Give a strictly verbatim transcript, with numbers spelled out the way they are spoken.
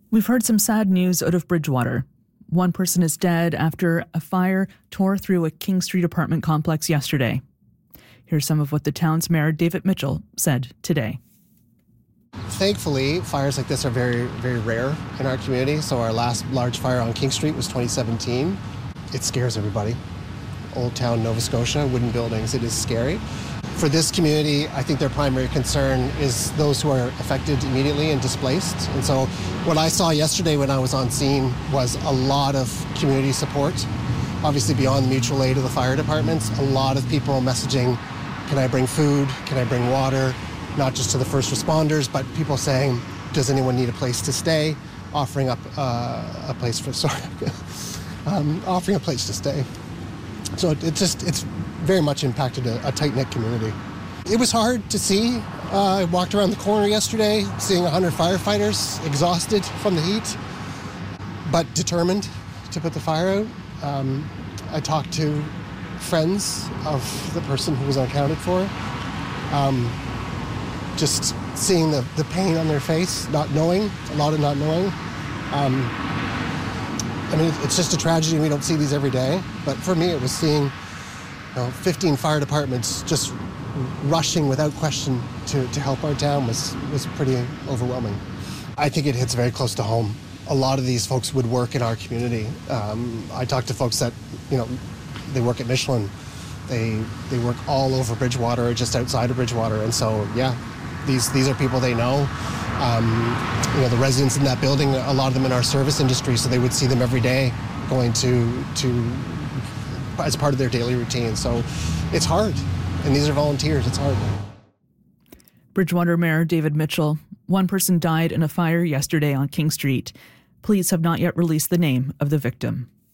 We've heard some sad news out of Bridgewater. One person is dead after a fire tore through a King Street apartment complex yesterday. Here's some of what the town's mayor, David Mitchell, said today. Thankfully, fires like this are very, very rare in our community. So our last large fire on King Street was twenty seventeen. It scares everybody. Old Town, Nova Scotia, wooden buildings, it is scary. For this community, I think their primary concern is those who are affected immediately and displaced. And so what I saw yesterday when I was on scene was a lot of community support. Obviously beyond the mutual aid of the fire departments, a lot of people messaging, can I bring food? Can I bring water? Not just to the first responders, but people saying, does anyone need a place to stay? Offering up uh, a place for, sorry, um, offering a place to stay. So it, it just, it's very much impacted a, a tight-knit community. It was hard to see. Uh, I walked around the corner yesterday, seeing one hundred firefighters exhausted from the heat, but determined to put the fire out. Um, I talked to friends of the person who was unaccounted for. Um, just seeing the, the pain on their face, not knowing, a lot of not knowing. Um, I mean, it's just a tragedy. We don't see these every day. But for me, it was seeing you know, fifteen fire departments just rushing without question to, to help our town was, was pretty overwhelming. I think it hits very close to home. A lot of these folks would work in our community. Um, I talked to folks that, you know, they work at Michelin. They they work all over Bridgewater or just outside of Bridgewater. And so, yeah, these these are people they know. Um, you know, the residents in that building, a lot of them in our service industry, so they would see them every day going to, to as part of their daily routine. So it's hard. And these are volunteers. It's hard. Bridgewater Mayor David Mitchell. One person died in a fire yesterday on King Street. Police have not yet released the name of the victim.